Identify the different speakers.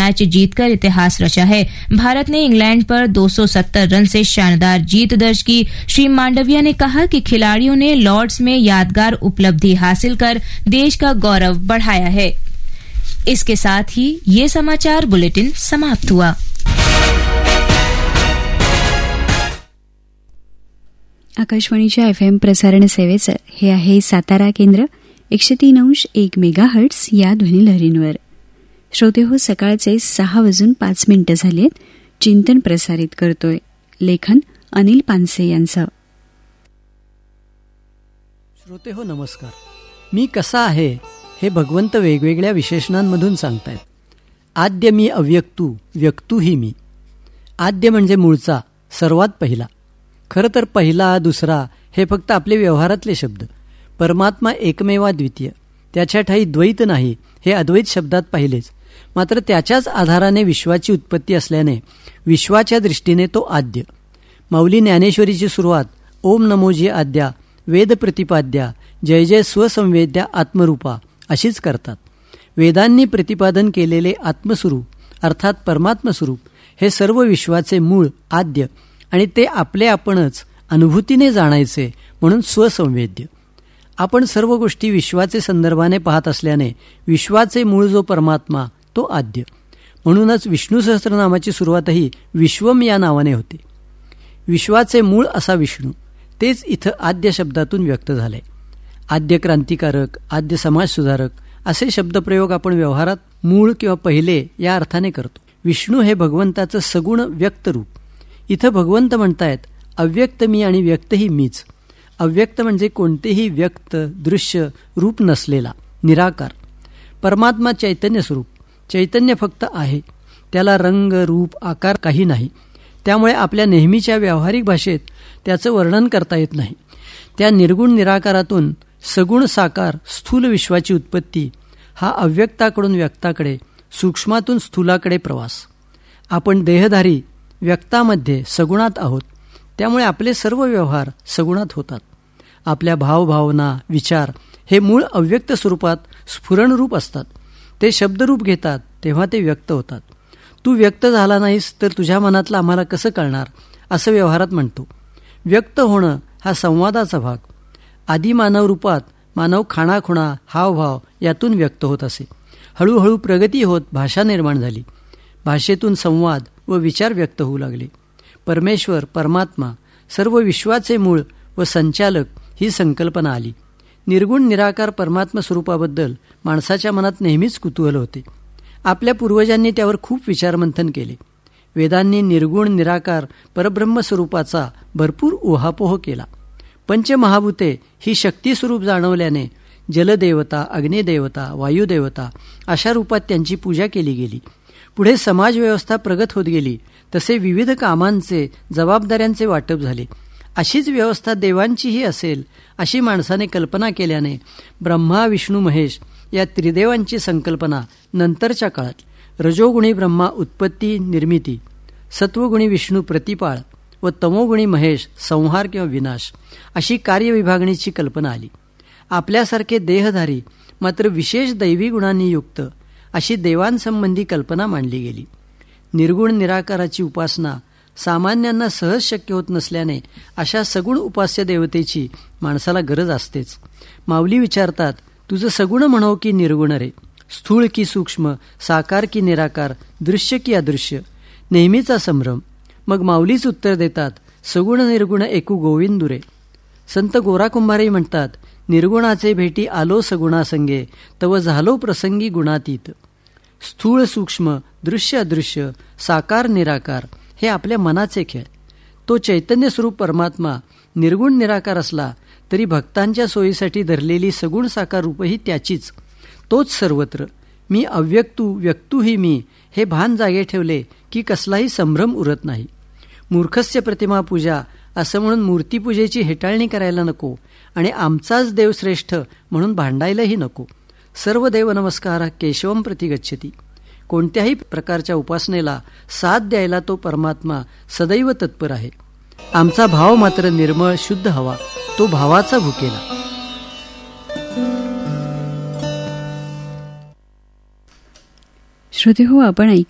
Speaker 1: Match जीतकर इतिहास रचा है। भारत ने इंग्लैंड पर 270 रन से शानदार जीत दर्ज की। श्री मांडविया ने कहा कि खिलाड़ियों ने लॉर्ड्स में यादगार उपलब्धि हासिल कर देश का गौरव बढ़ाया है। इसके साथ ही ये समाचार बुलेटिन समाप्त हुआ।
Speaker 2: आकाशवाणीच्या FM प्रसारण सेवेचं हे आहे सातारा केंद्र 103.1 मेगाहर्ट्झ या ध्वनिलहरींवर. श्रोते हो, सकाळचे 6:05 झालेत. चिंतन प्रसारित करतोय लेखन अनिल पानसे यांचं.
Speaker 3: श्रोते हो नमस्कार. मी कसा आहे हे भगवंत वेगवेगळ्या विशेषणांमधून सांगतायत. आद्य मी अव्यक्तू, व्यक्तू ही मी. आद्य म्हणजे मूळचा, सर्वात पहिला. खरं तर पहिला दुसरा हे फक्त आपले व्यवहारातले शब्द. परमात्मा एकमेवा द्वितीय, त्याच्या ठाई द्वैत नाही हे अद्वैत शब्दात पाहिलेच. मात्र त्याच्याच आधाराने विश्वाची उत्पत्ती असल्याने विश्वाच्या दृष्टीने तो आद्य. माऊली ज्ञानेश्वरीची सुरुवात ओम नमोजी आद्या वेद प्रतिपाद्या जय जय स्वसंवेद्या आत्मरूपा अशीच करतात. वेदांनी प्रतिपादन केलेले आत्मस्वरूप अर्थात परमात्मस्वरूप हे सर्व विश्वाचे मूळ आद्य आणि ते आपले आपणच अनुभूतीने जाणायचे म्हणून स्वसंवेद्य. आपण सर्व गोष्टी विश्वाचे संदर्भाने पाहत असल्याने विश्वाचे मूळ जो परमात्मा तो आद्य. म्हणूनच विष्णू सहस्त्रनामाची सुरुवातही विश्वम या नावाने होते. विश्वाचे मूळ असा विष्णू तेच इथं आद्य शब्दातून व्यक्त झाले. आद्य क्रांतिकारक, आद्य समाजसुधारक असे शब्दप्रयोग आपण व्यवहारात मूळ किंवा पहिले या अर्थाने करतो. विष्णू हे भगवंताचं सगुण व्यक्त रूप. इथं भगवंत म्हणतायत अव्यक्त मी आणि व्यक्त ही मीच. अव्यक्त म्हणजे कोणतेही व्यक्त दृश्य रूप नसलेला निराकार. परमात्मा चैतन्य स्वरूप. चैतन्य फक्त आहे, त्याला रंग रूप आकार काही नाही. त्यामुळे आपल्या नेहमीच्या व्यावहारिक भाषेत त्याचं वर्णन करता येत नाही. त्या निर्गुण निराकारातून सगुण साकार स्थूल विश्वाची उत्पत्ती हा अव्यक्ताकडून व्यक्ताकडे, सूक्ष्मातून स्थूलाकडे प्रवास. आपण देहधारी व्यक्तामध्ये सगुणात आहोत. त्यामुळे आपले सर्व व्यवहार सगुणात होतात. आपल्या भावभावना विचार हे मूळ अव्यक्त स्वरूपात स्फुरणरूप असतात. ते शब्दरूप घेतात तेव्हा ते व्यक्त होतात. तू व्यक्त झाला नाहीस तर तुझ्या मनातलं आम्हाला कसं कळणार असं व्यवहारात म्हणतो. व्यक्त होणं हा संवादाचा भाग. आधी मानव रूपात मानव खाणाखुणा हावभाव यातून व्यक्त होत असे. हळूहळू प्रगती होत भाषा निर्माण झाली. भाषेतून संवाद व विचार व्यक्त होऊ लागले. परमेश्वर परमात्मा सर्व विश्वाचे मूळ व संचालक ही संकल्पना आली. निर्गुण निराकार परमात्मा स्वरूपाबद्दल माणसाच्या मनात नेहमीच कुतूहल होते. आपल्या पूर्वजांनी त्यावर खूप विचारमंथन केले. वेदांनी निर्गुण निराकार परब्रह्म स्वरूपाचा भरपूर उहापोह केला. पंचमहाभूते ही शक्ती स्वरूप जाणवल्याने जलदेवता, अग्निदेवता, वायुदेवता अशा रूपात त्यांची पूजा केली गेली. पुढे समाजव्यवस्था प्रगत होत गेली तसे विविध कामांचे जबाबदाऱ्यांचे वाटप झाले. अशीच व्यवस्था देवांचीही असेल अशी माणसाने कल्पना केल्याने ब्रह्मा विष्णू महेश या त्रिदेवांची संकल्पना नंतरच्या काळात रजोगुणी ब्रह्मा उत्पत्ती निर्मिती, सत्वगुणी विष्णू प्रतिपाळ व तमोगुणी महेश संहार किंवा विनाश अशी कार्यविभागणीची कल्पना आली. आपल्यासारखे देहधारी मात्र विशेष दैवी गुणांनी युक्त अशी देवांसंबंधी कल्पना मांडली गेली. निर्गुण निराकाराची उपासना सामान्यांना सहज शक्य होत नसल्याने अशा सगुण उपास्य देवतेची माणसाला गरज असतेच. माऊली विचारतात, तुझं सगुण म्हणो की निर्गुण रे, स्थूळ की सूक्ष्म, साकार की निराकार, दृश्य की अदृश्य, नेहमीचा संभ्रम. मग माऊलीच उत्तर देतात, सगुण निर्गुण एकू गोविंदुरे. संत गोरा कुंभारही म्हणतात, निर्गुणाचे भेटी आलो सगुणासंगे, तव झालो प्रसंगी गुणातीत. स्थूळ सूक्ष्म, दृश्य अदृश्य, साकार निराकार हे आपल्या मनाचे खेळ. तो चैतन्य स्वरूप परमात्मा निर्गुण निराकार असला तरी भक्तांच्या सोयीसाठी धरलेली सगुण साकार रूपही त्याचीच. तोच सर्वत्र. मी अव्यक्तू व्यक्तू ही मी हे भान जागे ठेवले की कसलाही संभ्रम उरत नाही. मूर्खस्य प्रतिमा पूजा असं म्हणून मूर्तीपूजेची हेटाळणी करायला नको आणि आमचाच देव श्रेष्ठ म्हणून भांडायलाही नको. सर्व देव नमस्कार केशवम प्रति गच्छती. कोणत्याही प्रकारच्या उपासनेला साथ द्यायला तो परमात्मा सदैव तत्पर आहे. आमचा भाव मात्र निर्मळ शुद्ध हवा, तो भावाचा भुकेला.
Speaker 2: श्रोते हो, आपण